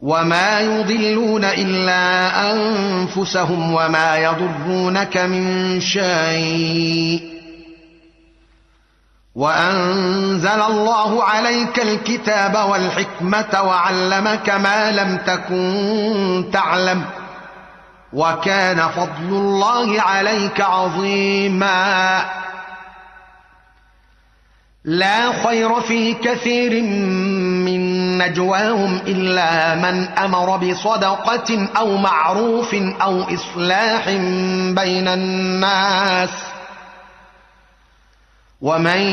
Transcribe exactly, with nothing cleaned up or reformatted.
وما يضلون إلا أنفسهم وما يضرونك من شيء وأنزل الله عليك الكتاب والحكمة وعلمك ما لم تكن تعلم وكان فضل الله عليك عظيما لا خير في كثير من نجواهم إلا من أمر بصدقة أو معروف أو إصلاح بين الناس ومن